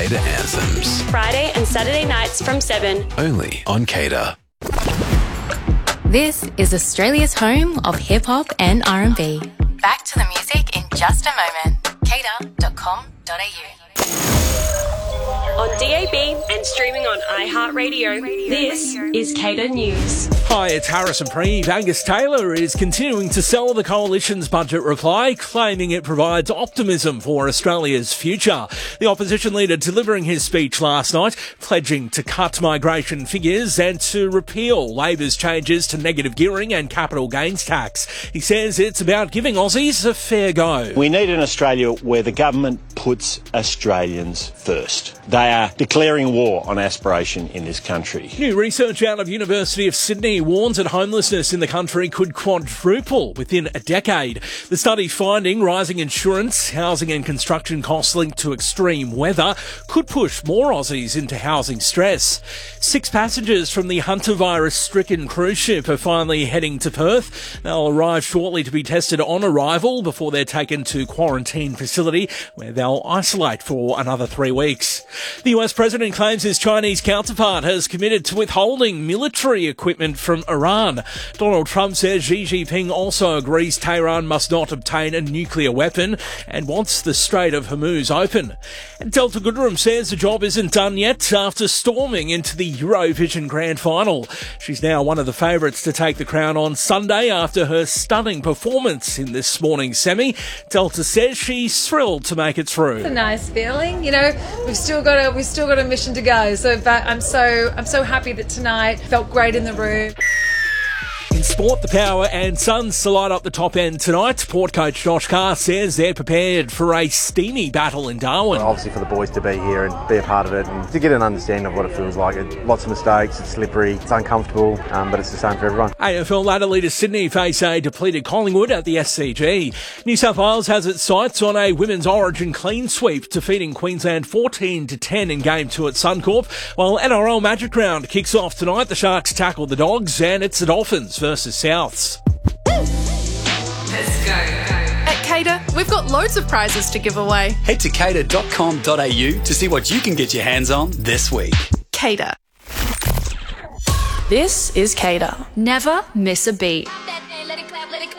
Cater Anthems. Friday and Saturday nights from 7. Only on Cater. This is Australia's home of hip-hop and R&B. Back to the music in just a moment. cater.com.au. On DAB and streaming on iHeartRadio, this is Cater News. Hi, it's Harrison Preeve. Angus Taylor is continuing to sell the Coalition's budget reply, claiming it provides optimism for Australia's future. The opposition leader delivering his speech last night, pledging to cut migration figures and to repeal Labor's changes to negative gearing and capital gains tax. He says it's about giving Aussies a fair go. We need an Australia where the government puts Australians first. They are declaring war on aspiration in this country. New research out of University of Sydney warns that homelessness in the country could quadruple within a decade. The study finding rising insurance, housing and construction costs linked to extreme weather could push more Aussies into housing stress. 6 passengers from the Hunter virus-stricken cruise ship are finally heading to Perth. They'll arrive shortly to be tested on arrival before they're taken to quarantine facility where they'll isolate for another 3 weeks. The US president claims his Chinese counterpart has committed to withholding military equipment from Iran. Donald Trump says Xi Jinping also agrees Tehran must not obtain a nuclear weapon and wants the Strait of Hormuz open. And Delta Goodrem says the job isn't done yet after storming into the Eurovision Grand Final. She's now one of the favourites to take the crown on Sunday after her stunning performance in this morning's semi. Delta says she's thrilled to make it through. It's a nice feeling, you know. We've still got a mission to go. So I'm so happy that tonight felt great in the room. In sport, the Power and Suns to light up the top end tonight. Port coach Josh Carr says they're prepared for a steamy battle in Darwin. Obviously for the boys to be here and be a part of it and to get an understanding of what it feels like. Lots of mistakes, it's slippery, it's uncomfortable, but it's the same for everyone. AFL ladder leaders Sydney face a depleted Collingwood at the SCG. New South Wales has its sights on a women's Origin clean sweep, defeating Queensland 14-10 in Game 2 at Suncorp. While NRL Magic Round kicks off tonight, the Sharks tackle the Dogs and it's the Dolphins versus Souths. Let's go. At Cater, we've got loads of prizes to give away. Head to cater.com.au to see what you can get your hands on this week. Cater. This is Cater. Never miss a beat.